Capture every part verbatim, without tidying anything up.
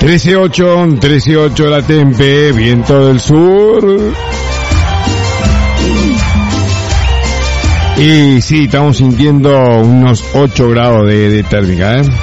trece ocho, trece ocho la tempe, viento del sur. Y sí, estamos sintiendo unos ocho grados de, de térmica, ¿eh?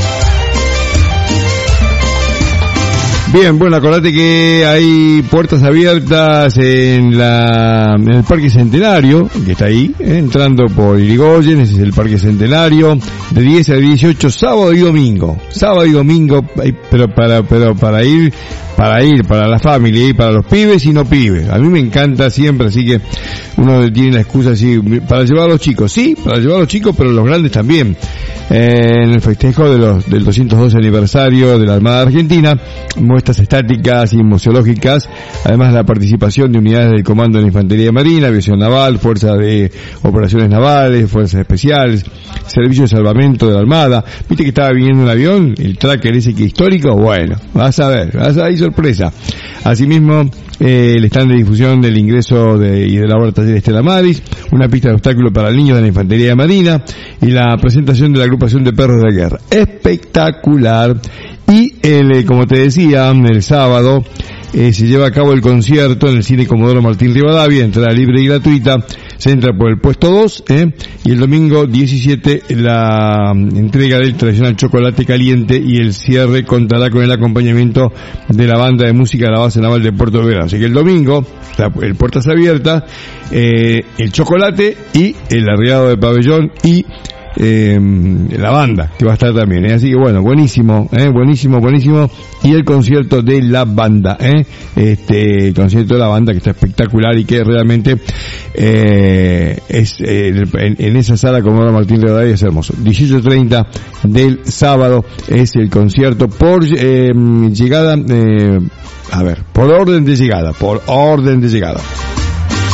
Bien, bueno, acordate que hay puertas abiertas en la en el Parque Centenario, que está ahí, ¿eh? Entrando por Irigoyen, ese es el Parque Centenario, de diez a dieciocho, sábado y domingo, sábado y domingo, pero para pero para ir, para ir, para la familia, y para los pibes y no pibes. A mí me encanta siempre, así que uno tiene la excusa así, para llevar a los chicos, sí, para llevar a los chicos, pero los grandes también. Eh, en el festejo de los, del doscientos doce aniversario de la Armada Argentina, muestras estáticas y museológicas, además la participación de unidades del Comando de la Infantería Marina, Aviación Naval, Fuerza de Operaciones Navales, Fuerzas Especiales, Servicio de Salvamento de la Armada. ¿Viste que estaba viniendo un avión? El tracker ese que histórico, bueno, vas a ver, vas a ver, sorpresa. Asimismo, eh, el stand de difusión del ingreso de, y de la obra taller Estela Maris, una pista de obstáculo para niños de la Infantería Marina y la presentación de la agrupación de perros de guerra. Espectacular. Y el, como te decía, el sábado eh, se lleva a cabo el concierto en el Cine Comodoro Martín Rivadavia, entrada libre y gratuita. Se entra por el puesto dos, ¿eh? Y el domingo diecisiete la entrega del tradicional chocolate caliente y el cierre contará con el acompañamiento de la banda de música de la base naval de Puerto Belgrano. Así que el domingo, la, el puertas abiertas, eh, el chocolate y el arriado de pabellón y Eh, la banda que va a estar también, ¿eh? Así que bueno, buenísimo, ¿eh? buenísimo, buenísimo. Y el concierto de la banda, ¿eh? este el concierto de la banda que está espectacular y que realmente eh, es eh, en, en esa sala Comodoro Martín Rivadavia es hermoso. dieciocho treinta del sábado es el concierto por eh, llegada, eh, a ver, por orden de llegada, por orden de llegada.